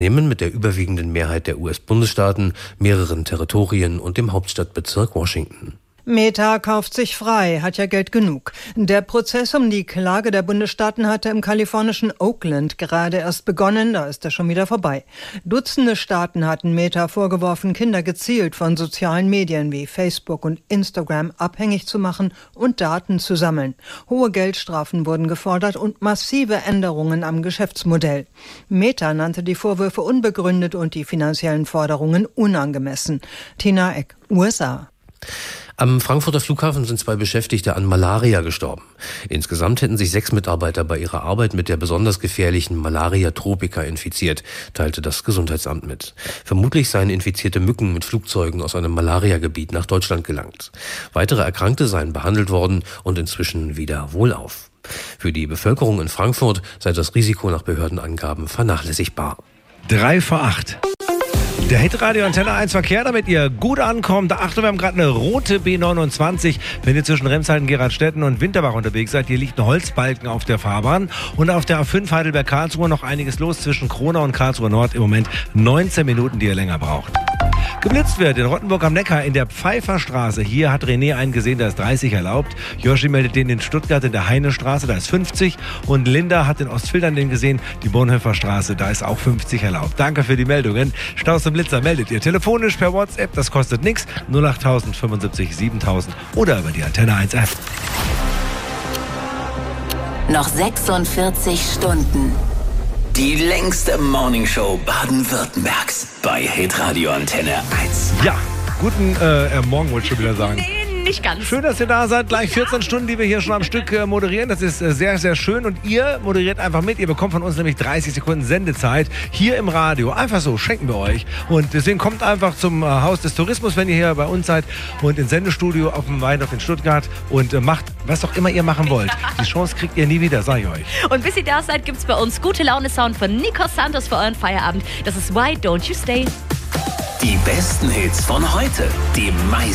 mit der überwiegenden Mehrheit der US-Bundesstaaten, mehreren Territorien und dem Hauptstadtbezirk Washington. Meta kauft sich frei, hat ja Geld genug. Der Prozess um die Klage der Bundesstaaten hatte im kalifornischen Oakland gerade erst begonnen, da ist er schon wieder vorbei. Dutzende Staaten hatten Meta vorgeworfen, Kinder gezielt von sozialen Medien wie Facebook und Instagram abhängig zu machen und Daten zu sammeln. Hohe Geldstrafen wurden gefordert und massive Änderungen am Geschäftsmodell. Meta nannte die Vorwürfe unbegründet und die finanziellen Forderungen unangemessen. Tina Eck, USA. Am Frankfurter Flughafen sind 2 Beschäftigte an Malaria gestorben. Insgesamt hätten sich 6 Mitarbeiter bei ihrer Arbeit mit der besonders gefährlichen Malaria tropica infiziert, teilte das Gesundheitsamt mit. Vermutlich seien infizierte Mücken mit Flugzeugen aus einem Malariagebiet nach Deutschland gelangt. Weitere Erkrankte seien behandelt worden und inzwischen wieder wohlauf. Für die Bevölkerung in Frankfurt sei das Risiko nach Behördenangaben vernachlässigbar. 7:55. Der Hitradio Antenne 1 Verkehr, damit ihr gut ankommt. Achtung, wir haben gerade eine rote B29. Wenn ihr zwischen Remshalden, Geradstetten und Winterbach unterwegs seid, hier liegt ein Holzbalken auf der Fahrbahn. Und auf der A5 Heidelberg-Karlsruhe noch einiges los zwischen Kronau und Karlsruhe Nord. Im Moment 19 Minuten, die ihr länger braucht. Geblitzt wird in Rottenburg am Neckar in der Pfeifferstraße. Hier hat René einen gesehen, da ist 30 erlaubt. Joshi meldet den in Stuttgart in der Heinestraße, da ist 50. Und Linda hat in Ostfildern den gesehen, die Bonhoeffer Straße, da ist auch 50 erlaubt. Danke für die Meldungen. Staus und Blitzer meldet ihr telefonisch per WhatsApp, das kostet nichts. 08000 75 7000 oder über die Antenne 1 App. Noch 46 Stunden. Die längste Morningshow Baden-Württembergs bei Hitradio Antenne 1. Ja, guten Morgen wollte ich schon wieder sagen. Nee, nicht ganz. Schön, dass ihr da seid. Gleich 14 Stunden, die wir hier schon am Stück moderieren. Das ist sehr, sehr schön. Und ihr moderiert einfach mit. Ihr bekommt von uns nämlich 30 Sekunden Sendezeit hier im Radio. Einfach so, schenken wir euch. Und deswegen kommt einfach zum Haus des Tourismus, wenn ihr hier bei uns seid. Und ins Sendestudio auf dem Weinhof in Stuttgart. Und macht, was auch immer ihr machen wollt. Die Chance kriegt ihr nie wieder, sag ich euch. Und bis ihr da seid, gibt's bei uns gute Laune-Sound von Nikos Santos für euren Feierabend. Das ist Why Don't You Stay? Die besten Hits von heute. Die meisten